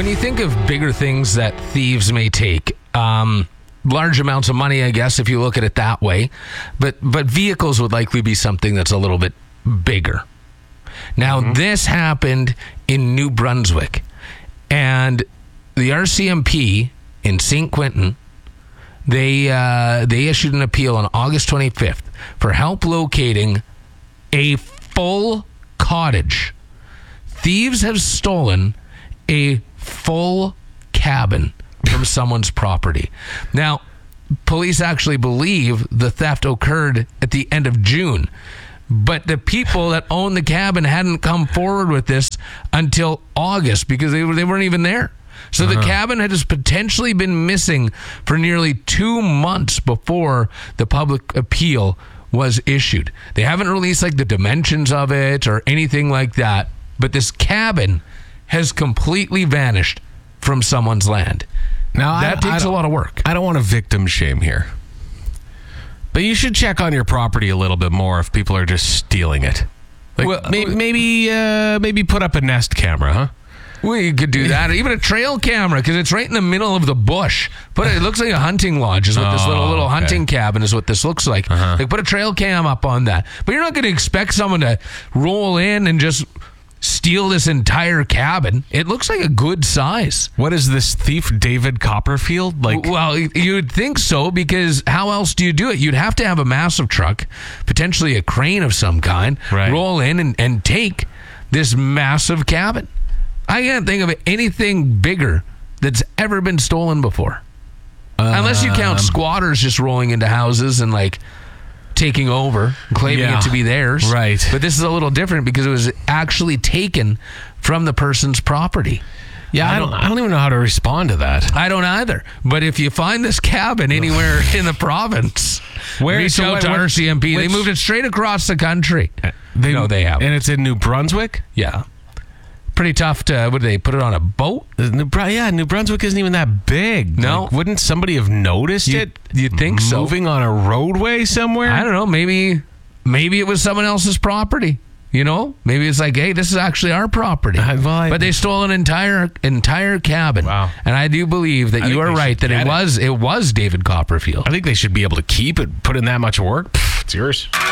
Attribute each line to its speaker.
Speaker 1: When you think of bigger things that thieves may take, large amounts of money, I guess, if you look at it that way, but vehicles would likely be something that's a little bit bigger. Now, this happened in New Brunswick, and the RCMP in St. Quentin, they issued an appeal on August 25th for help locating a full cottage. Thieves have stolen a full cabin from someone's property. Now, police actually believe the theft occurred at the end of June, but the people that own the cabin hadn't come forward with this until August because they weren't even there. So the cabin has potentially been missing for nearly 2 months before the public appeal was issued. They haven't released like the dimensions of it or anything like that, but this cabin has completely vanished from someone's land. Now that takes a lot of work.
Speaker 2: I don't want to victim shame here, but you should check on your property a little bit more if people are just stealing it. Like, well, maybe put up a Nest camera, huh?
Speaker 1: Well, you could do that, or even a trail camera, because it's right in the middle of the bush. It looks like a hunting lodge is what this little hunting cabin is what this looks like. Like, put a trail cam up on that. But you're not going to expect someone to roll in and just steal this entire cabin. It looks like a good size.
Speaker 2: What is this thief, David Copperfield?
Speaker 1: Well, you'd think so, because how else do you do it? You'd have to have a massive truck, potentially a crane of some kind, roll in and take this massive cabin. I can't think of anything bigger that's ever been stolen before. Unless you count squatters just rolling into houses and like taking over, claiming it to be theirs.
Speaker 2: Right.
Speaker 1: But this is a little different because it was actually taken from the person's property.
Speaker 2: Yeah, I don't even know how to respond to that.
Speaker 1: I don't either. But if you find this cabin anywhere in the province, reach out to RCMP. They moved it straight across the country. They have.
Speaker 2: And it's in New Brunswick?
Speaker 1: Yeah. Pretty tough to, would they put it on a boat?
Speaker 2: New Brunswick isn't even that big.
Speaker 1: No.
Speaker 2: Like, wouldn't somebody have noticed it?
Speaker 1: You'd think so.
Speaker 2: Moving on a roadway somewhere?
Speaker 1: I don't know. Maybe it was someone else's property. You know? Maybe it's like, hey, this is actually our property. But they stole an entire cabin.
Speaker 2: Wow.
Speaker 1: And I do believe that you are right, that it was David Copperfield.
Speaker 2: I think they should be able to keep it, put in that much work. It's yours.